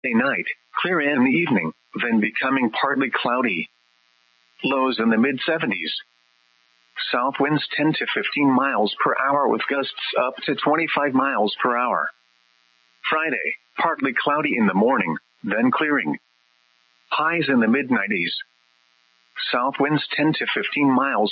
Night, clear in the evening, then becoming partly cloudy. Lows in the mid-70s. South winds 10 to 15 miles per hour with gusts up to 25 miles per hour. Friday, partly cloudy in the morning, then clearing. Highs in the mid-90s. South winds 10 to 15 miles